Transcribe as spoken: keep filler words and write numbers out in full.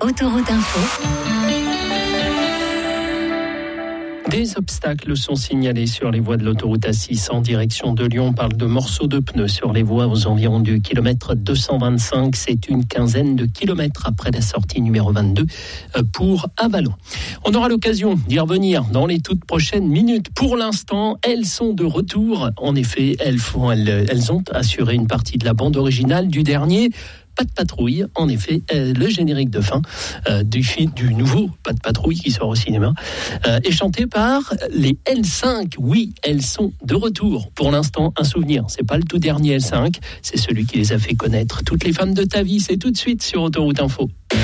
Autoroute Info. Des obstacles sont signalés sur les voies de l'autoroute A six en direction de Lyon. On parle de morceaux de pneus sur les voies aux environs du kilomètre deux cent vingt-cinq. C'est une quinzaine de kilomètres après la sortie numéro vingt-deux pour Avallon. On aura l'occasion d'y revenir dans les toutes prochaines minutes. Pour l'instant, elles sont de retour. En effet, elles, font, elles, elles ont assuré une partie de la bande originale du dernier Pas de patrouille, en effet, euh, le générique de fin euh, du, du nouveau Pas de patrouille qui sort au cinéma euh, est chanté par les L cinq. Oui, elles sont de retour. Pour l'instant, un souvenir. C'est pas le tout dernier L cinq, c'est celui qui les a fait connaître. Toutes les femmes de ta vie, c'est tout de suite sur Autoroute Info.